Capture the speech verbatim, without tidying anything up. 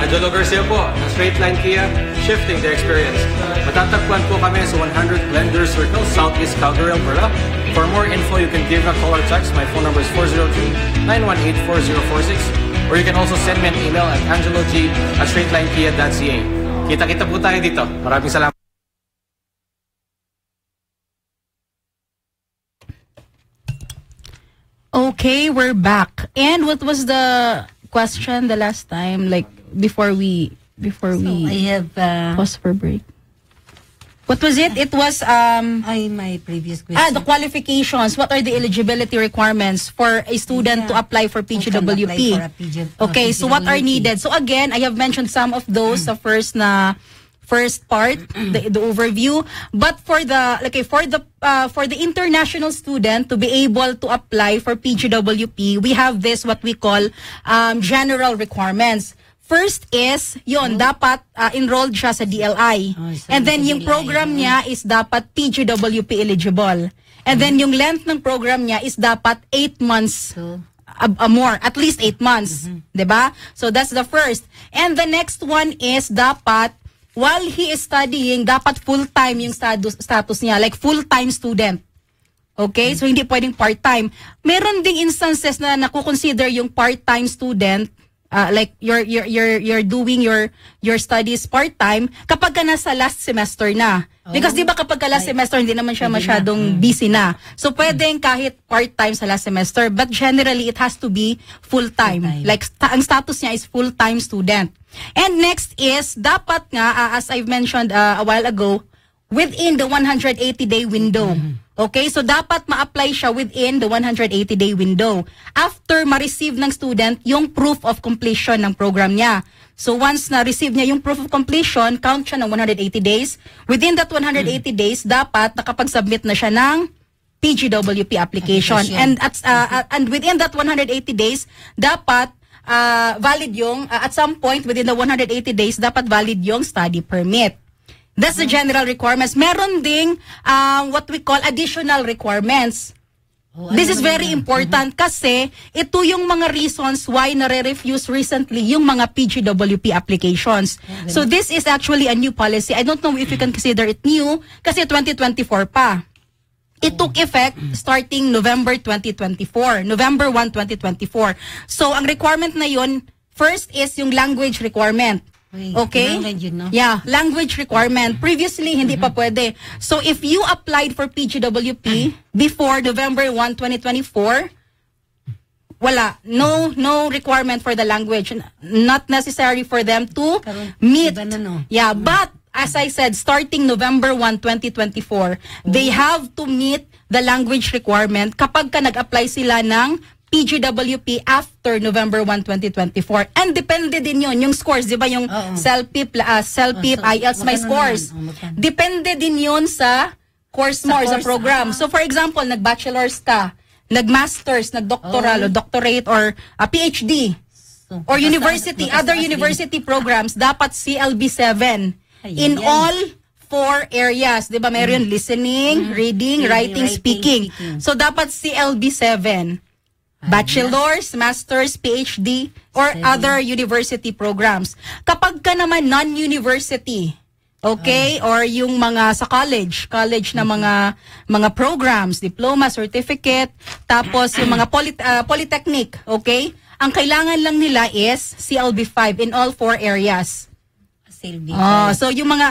Angelo Garcia po, ng Straight Line Kia, shifting the experience. Matatagpuan po kami sa one hundred Blender Circle, Southeast Calgary, Alberta. For more info, you can give a call or text. My phone number is four zero two, nine one eight, four zero four six. Or you can also send me an email at angelog at straightlinekia dot c a. Kita-kita po tayo dito. Maraming salamat. Okay, we're back. And what was the question the last time, like before we before So we I have uh, pause for break? What was it? It was um I my previous question. ah the qualifications. What are the eligibility requirements for a student Yeah. to apply for P G Who can W apply P? for a P G- uh, Okay, so what are P G W P? needed? So again, I have mentioned some of those sa first na first part, the, the overview. But for the okay for the uh, for the international student to be able to apply for P G W P, we have this what we call um, general requirements. First is, yon dapat uh, enrolled siya sa D L I. Oh, so And then sa yung D L I, program oh. niya is dapat P G W P eligible. And then yung length ng program niya is dapat eight months. So, Uh, uh, more, at least eight months. Mm-hmm. 'Di ba? So that's the first. And the next one is dapat while he is studying, dapat full-time yung status, status niya, like full-time student. Okay? So hindi pwedeng part-time. Meron ding instances na nakukonsider yung part-time student, uh, like you're you're you're you're doing your your studies part-time kapag ka nasa last semester na. Because di ba kapag ka last semester hindi naman siya masyadong busy na. So pwedeng kahit part-time sa last semester, but generally it has to be full-time. Full-time. Like sta- ang status niya is full-time student. And next is dapat nga uh, as I've mentioned uh, a while ago, within the one hundred eighty day window. Okay? So dapat ma-apply siya within the one hundred eighty day window. After ma-receive ng student yung proof of completion ng program niya. So once na-receive niya yung proof of completion, count siya ng one hundred eighty days. Within that one hundred eighty days, dapat nakapag-submit na siya ng P G W P application. Application. And at uh, and within that one hundred eighty days, dapat uh, valid yung uh, at some point within the one hundred eighty days, dapat valid yung study permit. That's the general requirements. Meron ding um, what we call additional requirements. oh, This ano is naman very yan? important kasi ito yung mga reasons why nare-refuse recently yung mga P G W P applications. So this is actually a new policy. I don't know if you can consider it new kasi twenty twenty-four pa. It took effect starting November twenty twenty-four. November first, twenty twenty-four. So ang requirement na yun, first is yung language requirement. Wait, Okay? language yun, no? Yeah, language requirement. Previously, hindi pa pwede. So, if you applied for P G W P before November first, twenty twenty-four, wala. No no requirement for the language. Not necessary for them to Karon, meet. iba na, no? Yeah, but as I said, starting November first, twenty twenty-four, they have to meet the language requirement kapag ka nag-apply sila ng P G W P after November first, twenty twenty-four. And depende din yun, yung scores, di ba yung Oo. CELPIP, uh, CELPIP, Oh, so, I E L T S, my magkano scores. naman? Oh, magkano? Depende din yun sa course mo or sa course, program. ah. So for example, nag-bachelor's ka, nag-masters, nag-doctoral, o Oh. doctorate, or a P H D, So, or mataas- university, mataas other din. university programs, dapat C L B seven in Ayan. all four areas. Di ba? Meron listening, reading, Reading, writing, writing, speaking. speaking. So dapat C L B seven. Bachelor's, master's, P H D, or Seven. other university programs. Kapag ka naman non-university, okay, or yung mga sa college, college na mga mga programs, diploma, certificate, tapos yung mga poly- uh, polytechnic, okay? Ang kailangan lang nila is C L B five in all four areas. Silvi. Oh, so yung mga